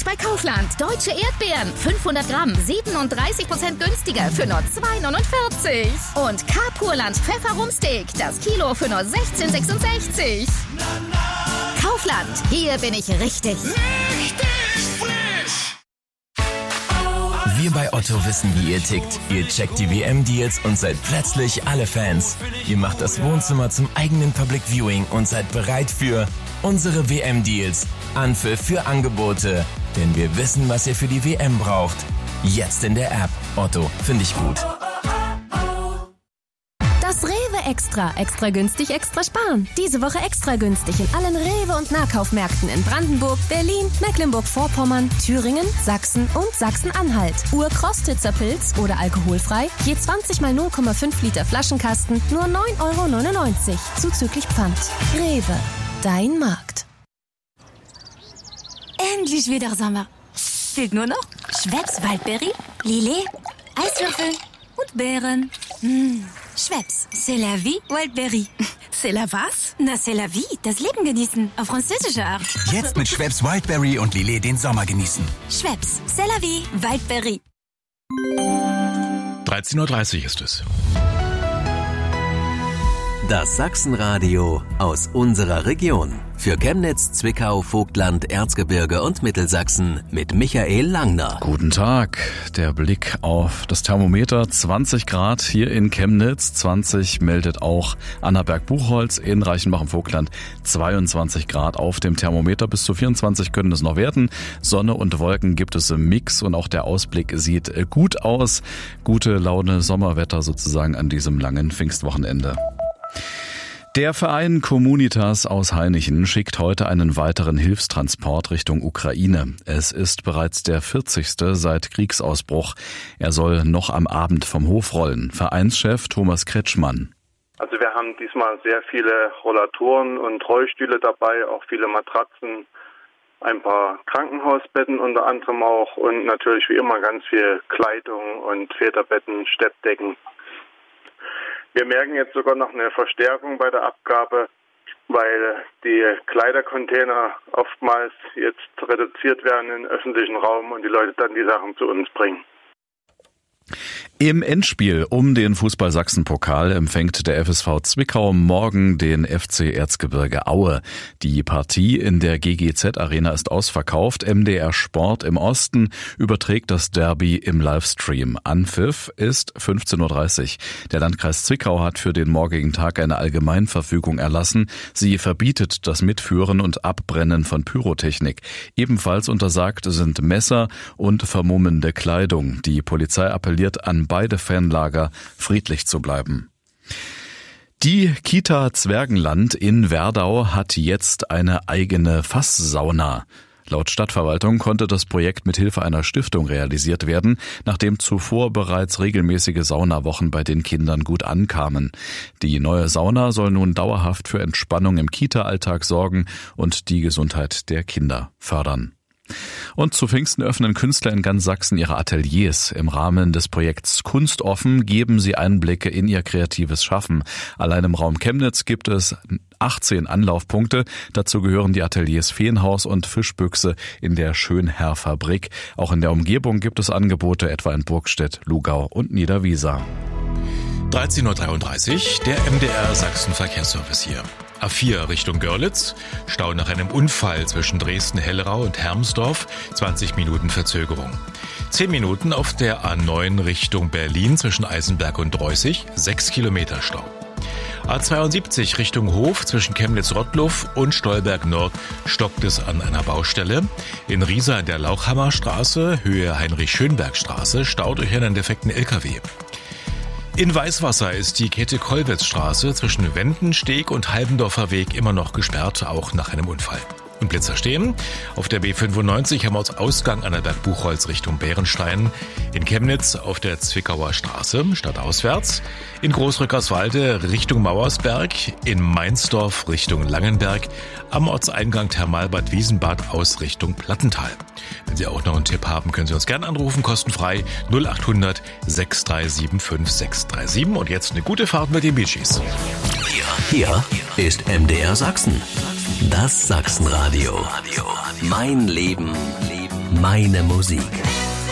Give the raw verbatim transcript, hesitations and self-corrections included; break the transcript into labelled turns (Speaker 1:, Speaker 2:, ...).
Speaker 1: bei Kaufland. Deutsche Erdbeeren, fünfhundert Gramm, siebenunddreißig Prozent günstiger für nur zwei neunundvierzig. Und K-Purland Pfefferumsteak, das Kilo für nur sechzehn sechsundsechzig. Kaufland, hier bin ich richtig.
Speaker 2: Richtig frisch!
Speaker 3: Wir bei Otto wissen, wie ihr tickt. Ihr checkt die W M-Deals und seid plötzlich alle Fans. Ihr macht das Wohnzimmer zum eigenen Public Viewing und seid bereit für unsere W M-Deals. Anpfiff für Angebote. Denn wir wissen, was ihr für die W M braucht. Jetzt in der App. Otto, finde ich gut.
Speaker 4: Das Rewe Extra. Extra günstig, extra sparen. Diese Woche extra günstig in allen Rewe- und Nahkaufmärkten in Brandenburg, Berlin, Mecklenburg-Vorpommern, Thüringen, Sachsen und Sachsen-Anhalt. Ur-Krostitzer Pilz oder alkoholfrei. Je zwanzig mal null Komma fünf Liter Flaschenkasten. Nur neun Euro neunundneunzig. Zuzüglich Pfand. Rewe. Dein Markt.
Speaker 5: Endlich wieder Sommer. Fehlt nur noch Schweppes Waldberry, Lillet, Eiswürfel und Beeren. Mmh. Schweppes, c'est la vie, Wildberry.
Speaker 6: C'est la was?
Speaker 5: Na, c'est la vie, das Leben genießen, auf französische Art.
Speaker 7: Jetzt mit Schweppes Wildberry und Lillet den Sommer genießen.
Speaker 5: Schweppes, c'est la vie, Wildberry.
Speaker 2: dreizehn Uhr dreißig ist es.
Speaker 8: Das Sachsenradio aus unserer Region. Für Chemnitz, Zwickau, Vogtland, Erzgebirge und Mittelsachsen mit Michael Langner.
Speaker 9: Guten Tag. Der Blick auf das Thermometer. zwanzig Grad hier in Chemnitz. zwanzig meldet auch Annaberg-Buchholz. In Reichenbach im Vogtland zweiundzwanzig Grad auf dem Thermometer. Bis zu vierundzwanzig können es noch werden. Sonne und Wolken gibt es im Mix und auch der Ausblick sieht gut aus. Gute Laune, Sommerwetter sozusagen an diesem langen Pfingstwochenende. Der Verein Communitas aus Hainichen schickt heute einen weiteren Hilfstransport Richtung Ukraine. Es ist bereits der vierzigste seit Kriegsausbruch. Er soll noch am Abend vom Hof rollen. Vereinschef Thomas Kretschmann.
Speaker 10: Also wir haben diesmal sehr viele Rollatoren und Rollstühle dabei, auch viele Matratzen, ein paar Krankenhausbetten unter anderem auch und natürlich wie immer ganz viel Kleidung und Federbetten, Steppdecken. Wir merken jetzt sogar noch eine Verstärkung bei der Abgabe, weil die Kleidercontainer oftmals jetzt reduziert werden im öffentlichen Raum und die Leute dann die Sachen zu uns bringen.
Speaker 9: Im Endspiel um den Fußball-Sachsen-Pokal empfängt der F S V Zwickau morgen den F C Erzgebirge Aue. Die Partie in der G G Z-Arena ist ausverkauft. M D R Sport im Osten überträgt das Derby im Livestream. Anpfiff ist fünfzehn Uhr dreißig. Der Landkreis Zwickau hat für den morgigen Tag eine Allgemeinverfügung erlassen. Sie verbietet das Mitführen und Abbrennen von Pyrotechnik. Ebenfalls untersagt sind Messer und vermummende Kleidung. Die Polizei appelliert an beide Fanlager, friedlich zu bleiben. Die Kita Zwergenland in Werdau hat jetzt eine eigene Fasssauna. Laut Stadtverwaltung konnte das Projekt mit Hilfe einer Stiftung realisiert werden, nachdem zuvor bereits regelmäßige Saunawochen bei den Kindern gut ankamen. Die neue Sauna soll nun dauerhaft für Entspannung im Kita-Alltag sorgen und die Gesundheit der Kinder fördern. Und zu Pfingsten öffnen Künstler in ganz Sachsen ihre Ateliers. Im Rahmen des Projekts Kunst offen geben sie Einblicke in ihr kreatives Schaffen. Allein im Raum Chemnitz gibt es achtzehn Anlaufpunkte. Dazu gehören die Ateliers Feenhaus und Fischbüchse in der Schönherr-Fabrik. Auch in der Umgebung gibt es Angebote, etwa in Burgstedt, Lugau und Niederwiesa.
Speaker 2: dreizehn Uhr dreiunddreißig, der M D R Sachsen Verkehrsservice hier. A vier Richtung Görlitz, Stau nach einem Unfall zwischen Dresden-Hellerau und Hermsdorf, zwanzig Minuten Verzögerung. zehn Minuten auf der A neun Richtung Berlin zwischen Eisenberg und Dreußig, sechs Kilometer Stau. A zweiundsiebzig Richtung Hof zwischen Chemnitz-Rottluff und Stolberg Nord stockt es an einer Baustelle. In Riesa in der Lauchhammerstraße, Höhe Heinrich-Schönberg-Straße, staut durch einen defekten L K W. In Weißwasser ist die Käthe-Kollwitz-Straße zwischen Wendensteg und Halbendorfer Weg immer noch gesperrt, auch nach einem Unfall. Und Blitzer stehen auf der B fünfundneunzig am Ortsausgang Annaberg-Buchholz Richtung Bärenstein, in Chemnitz auf der Zwickauer Straße stadtauswärts, in Großrückerswalde Richtung Mauersberg, in Mainzdorf Richtung Langenberg, am Ortseingang Thermalbad Wiesenbad aus Richtung Plattental. Wenn Sie auch noch einen Tipp haben, können Sie uns gerne anrufen, kostenfrei null acht hundert sechs drei sieben fünf sechs drei sieben. Und jetzt eine gute Fahrt mit den Bee Gees.
Speaker 8: Hier ist M D R Sachsen. Das Sachsenradio. Mein Leben Meine Musik.